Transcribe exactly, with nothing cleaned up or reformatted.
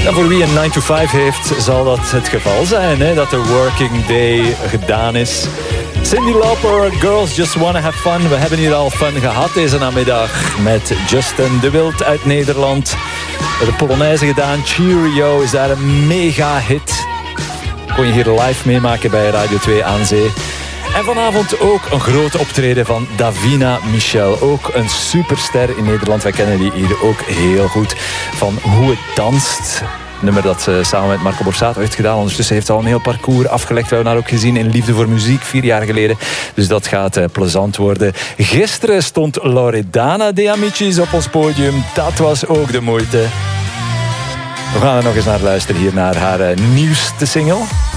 Ja, voor wie een nine to five heeft, zal dat het geval zijn, hè? Dat de working day gedaan is. Cyndi Lauper, Girls Just Wanna Have Fun. We hebben hier al fun gehad deze namiddag met Justin de Wild uit Nederland. De Polonaise gedaan. Cheerio is daar een mega hit. Kon je hier live meemaken bij Radio twee aan Zee. En vanavond ook een groot optreden van Davina Michel. Ook een superster in Nederland. Wij kennen die hier ook heel goed van Hoe het danst. Nummer dat ze samen met Marco Borsato heeft gedaan. Ondertussen heeft ze al een heel parcours afgelegd. We hebben haar ook gezien in Liefde voor Muziek, vier jaar geleden. Dus dat gaat uh, plezant worden. Gisteren stond Loredana de Amicis op ons podium. Dat was ook de moeite. We gaan er nog eens naar luisteren hier naar haar uh, nieuwste single.